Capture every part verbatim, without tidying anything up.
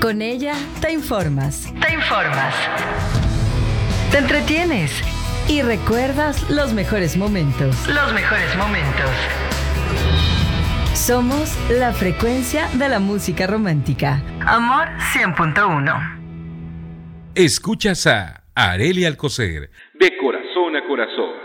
Con ella te informas. Te informas. Te entretienes. Y recuerdas los mejores momentos. Los mejores momentos. Somos la frecuencia de la música romántica. Amor cien punto uno. Escuchas a Arely Alcocer, de corazón a corazón.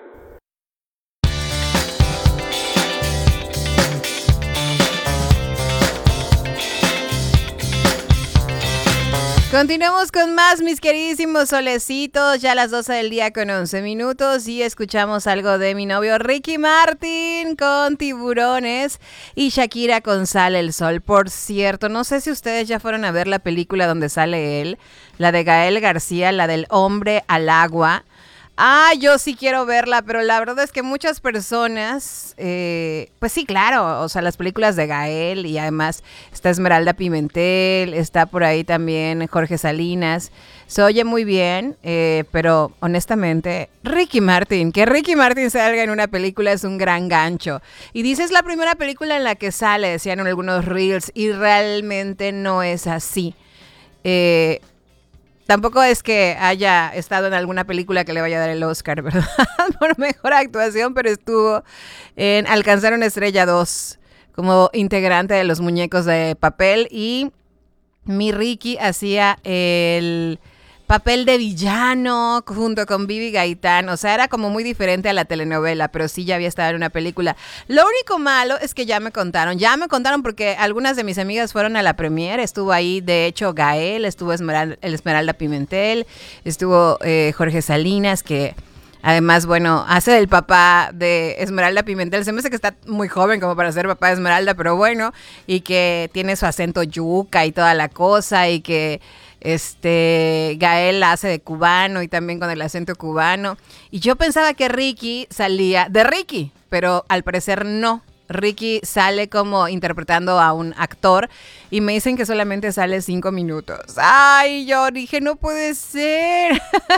Continuamos con más, mis queridísimos solecitos, ya a las doce del día con once minutos y escuchamos algo de mi novio Ricky Martin con Tiburones y Shakira con Sale el Sol. Por cierto, no sé si ustedes ya fueron a ver la película donde sale él, la de Gael García, la del hombre al agua. Ah, yo sí quiero verla, pero la verdad es que muchas personas, eh, pues sí, claro, o sea, las películas de Gael y además está Esmeralda Pimentel, está por ahí también Jorge Salinas, se oye muy bien, eh, pero honestamente, Ricky Martin, que Ricky Martin salga en una película es un gran gancho. Y dice, es la primera película en la que sale, decían en algunos reels, y realmente no es así. Eh... Tampoco es que haya estado en alguna película que le vaya a dar el Oscar, ¿verdad? Por mejor actuación, pero estuvo en Alcanzar una estrella dos como integrante de Los Muñecos de Papel y mi Ricky hacía el papel de villano junto con Vivi Gaitán, o sea, era como muy diferente a la telenovela, pero sí ya había estado en una película. Lo único malo es que ya me contaron, ya me contaron porque algunas de mis amigas fueron a la premiere, estuvo ahí, de hecho, Gael, estuvo Esmeralda, el Esmeralda Pimentel, estuvo eh, Jorge Salinas, que además, bueno, hace del papá de Esmeralda Pimentel, se me hace que está muy joven como para ser papá de Esmeralda, pero bueno, y que tiene su acento yuca y toda la cosa, y que Este, Gael la hace de cubano y también con el acento cubano. Y yo pensaba que Ricky salía de Ricky, pero al parecer no. Ricky sale como interpretando a un actor y me dicen que solamente sale cinco minutos. Ay, yo dije, no puede ser.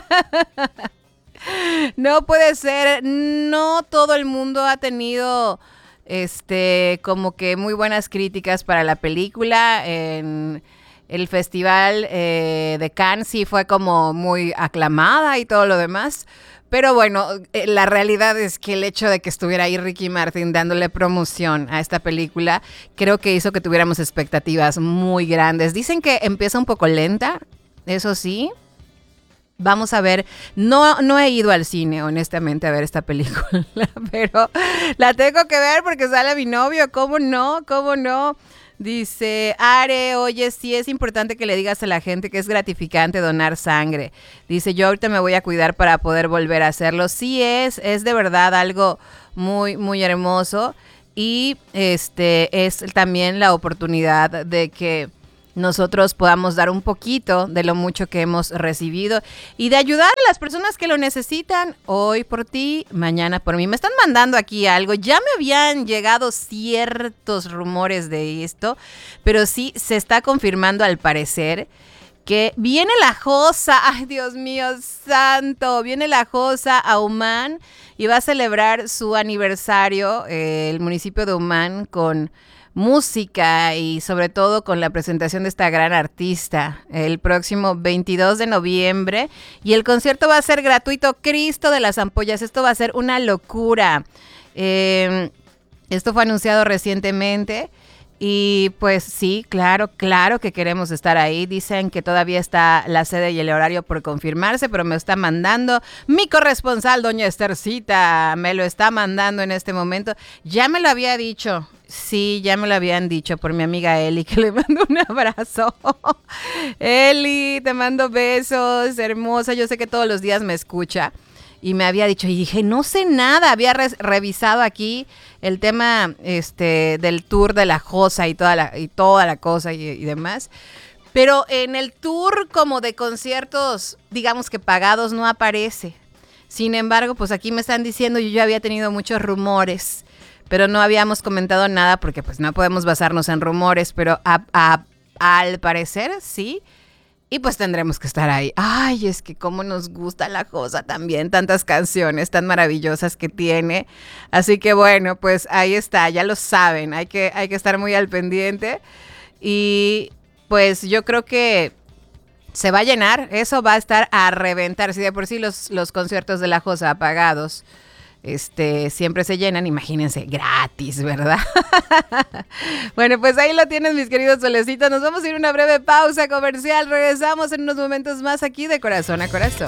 No puede ser. No todo el mundo ha tenido este, como que muy buenas críticas para la película. En el festival eh, de Cannes sí fue como muy aclamada y todo lo demás. Pero bueno, eh, la realidad es que el hecho de que estuviera ahí Ricky Martin dándole promoción a esta película, creo que hizo que tuviéramos expectativas muy grandes. Dicen que empieza un poco lenta, eso sí. Vamos a ver, no, no he ido al cine, honestamente, a ver esta película, pero la tengo que ver porque sale mi novio, ¿cómo no? ¿Cómo no? Dice, Are, oye, sí es importante que le digas a la gente que es gratificante donar sangre. Dice, yo ahorita me voy a cuidar para poder volver a hacerlo. Sí es, es de verdad algo muy, muy hermoso. Y este es también la oportunidad de que nosotros podamos dar un poquito de lo mucho que hemos recibido y de ayudar a las personas que lo necesitan, hoy por ti, mañana por mí. Me están mandando aquí algo, ya me habían llegado ciertos rumores de esto, pero sí se está confirmando al parecer que viene la Josa, ay Dios mío santo, viene la Josa a Humán y va a celebrar su aniversario, eh, el municipio de Humán, con música y sobre todo con la presentación de esta gran artista el próximo veintidós de noviembre y el concierto va a ser gratuito. Cristo de las Ampollas, esto va a ser una locura. Eh, esto fue anunciado recientemente y pues sí, claro, claro que queremos estar ahí. Dicen que todavía está la sede y el horario por confirmarse, pero me está mandando mi corresponsal, doña Estercita, me lo está mandando en este momento. Ya me lo había dicho. Sí, ya me lo habían dicho por mi amiga Eli, que le mando un abrazo. Eli, te mando besos, hermosa. Yo sé que todos los días me escucha. Y me había dicho, y dije, no sé nada. Había re- revisado aquí el tema este, del tour de la Josa y toda la, y toda la cosa y, y demás. Pero en el tour como de conciertos, digamos que pagados, no aparece. Sin embargo, pues aquí me están diciendo, yo ya había tenido muchos rumores, pero no habíamos comentado nada porque pues no podemos basarnos en rumores, pero a, a, al parecer sí. Y pues tendremos que estar ahí. Ay, es que cómo nos gusta la Josa también, tantas canciones tan maravillosas que tiene. Así que bueno, pues ahí está, ya lo saben, hay que, hay que estar muy al pendiente. Y pues yo creo que se va a llenar, eso va a estar a reventar. Si de por sí los, los conciertos de La Josa apagados este, siempre se llenan, imagínense, gratis, ¿verdad? Bueno, pues ahí lo tienen, mis queridos solecitos. Nos vamos a ir a una breve pausa comercial. Regresamos en unos momentos más aquí de Corazón a Corazón.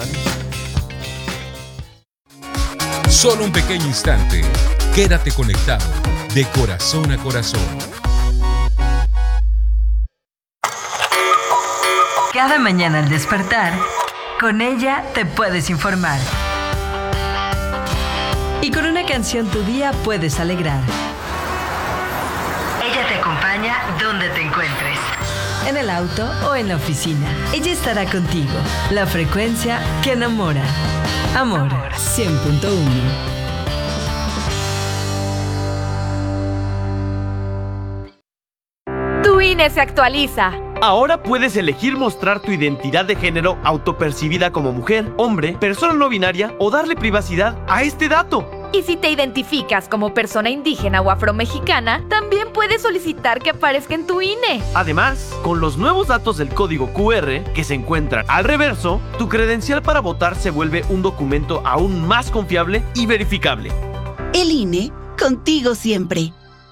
Solo un pequeño instante. Quédate conectado de Corazón a Corazón. Cada mañana al despertar, con ella te puedes informar. Y con una canción tu día puedes alegrar. Ella te acompaña donde te encuentres. En el auto o en la oficina. Ella estará contigo. La frecuencia que enamora. Amor, cien punto uno. Tu I N E se actualiza. Ahora puedes elegir mostrar tu identidad de género autopercibida como mujer, hombre, persona no binaria o darle privacidad a este dato. Y si te identificas como persona indígena o afromexicana, también puedes solicitar que aparezca en tu I N E. Además, con los nuevos datos del código cu erre que se encuentran al reverso, tu credencial para votar se vuelve un documento aún más confiable y verificable. El I N E, contigo siempre.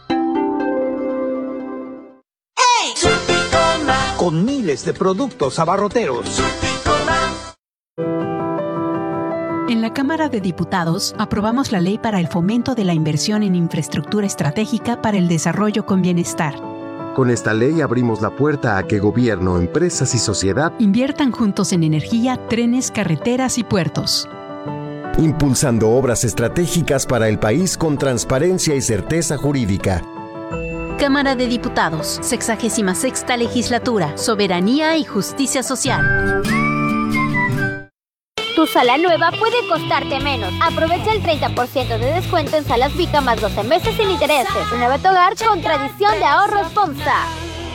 Con miles de productos abarroteros. En la Cámara de Diputados aprobamos la Ley para el Fomento de la Inversión en Infraestructura Estratégica para el Desarrollo con Bienestar. Con esta ley abrimos la puerta a que gobierno, empresas y sociedad inviertan juntos en energía, trenes, carreteras y puertos. Impulsando obras estratégicas para el país con transparencia y certeza jurídica. Cámara de Diputados, sexagésima sexta Legislatura, Soberanía y Justicia Social. Tu sala nueva puede costarte menos. Aprovecha el treinta por ciento de descuento en salas Vica más doce meses sin intereses. Renueva tu hogar con tradición de ahorros FOMSA.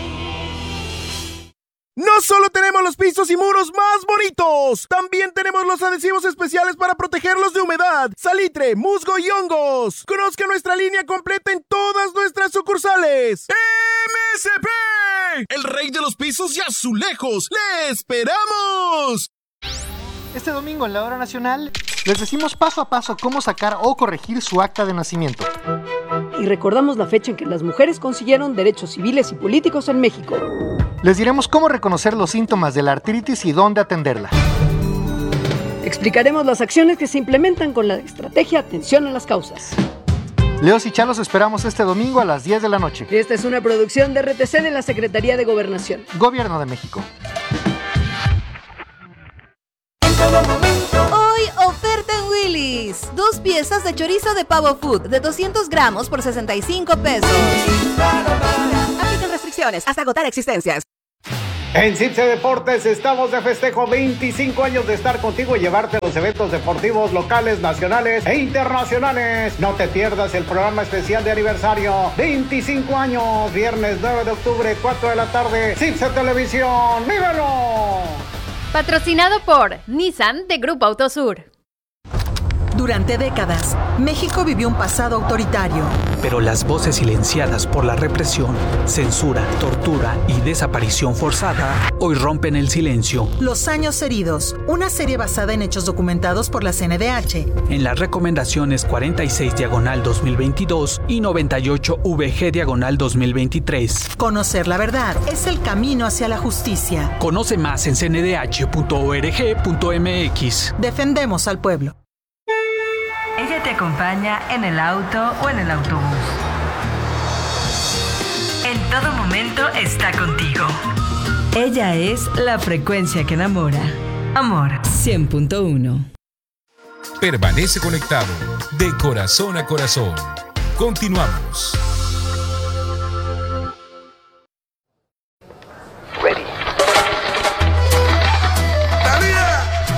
No solo tenemos los pisos y muros más bonitos, también tenemos los adhesivos especiales para protegerlos de humedad, salitre, musgo y hongos. Conozca nuestra línea completa en todas nuestras sucursales. ¡M S P! El rey de los pisos y azulejos. ¡Le esperamos! Este domingo en la Hora Nacional les decimos paso a paso cómo sacar o corregir su acta de nacimiento. Y recordamos la fecha en que las mujeres consiguieron derechos civiles y políticos en México. Les diremos cómo reconocer los síntomas de la artritis y dónde atenderla. Explicaremos las acciones que se implementan con la estrategia Atención a las Causas. Leos y Chalos esperamos este domingo a las diez de la noche. Esta es una producción de R T C de la Secretaría de Gobernación. Gobierno de México. Hoy oferta en Willy's. Dos piezas de chorizo de pavo food de doscientos gramos por sesenta y cinco pesos. Aplican restricciones hasta agotar existencias. En Cipse Deportes estamos de festejo, veinticinco años de estar contigo y llevarte a los eventos deportivos locales, nacionales e internacionales. No te pierdas el programa especial de aniversario, veinticinco años, viernes nueve de octubre, cuatro de la tarde, Cipse Televisión, ¡vívelo! Patrocinado por Nissan de Grupo Autosur. Durante décadas, México vivió un pasado autoritario. Pero las voces silenciadas por la represión, censura, tortura y desaparición forzada hoy rompen el silencio. Los años heridos, una serie basada en hechos documentados por la C N D H. En las recomendaciones cuarenta y seis diagonal dos mil veintidós y noventa y ocho V G diagonal dos mil veintitrés. Conocer la verdad es el camino hacia la justicia. Conoce más en c n d h punto org punto m x. Defendemos al pueblo. Ella te acompaña en el auto o en el autobús. En todo momento está contigo. Ella es la frecuencia que enamora. Amor, cien punto uno. Permanece conectado de corazón a corazón. Continuamos.